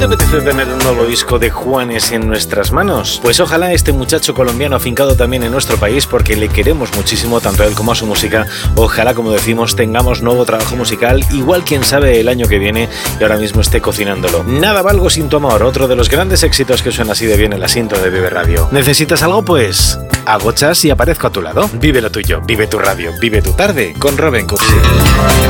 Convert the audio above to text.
¿Te apetece tener un nuevo disco de Juanes en nuestras manos? Pues ojalá este muchacho colombiano afincado también en nuestro país, porque le queremos muchísimo tanto a él como a su música. Ojalá, como decimos, tengamos nuevo trabajo musical, igual quién sabe el año que viene, y ahora mismo esté cocinándolo. Nada valgo sin tu amor, otro de los grandes éxitos que suena así de bien el asiento de Vive Radio. ¿Necesitas algo? Pues hago chas y aparezco a tu lado. Vive lo tuyo, vive tu radio, vive tu tarde con Rubén Cursi.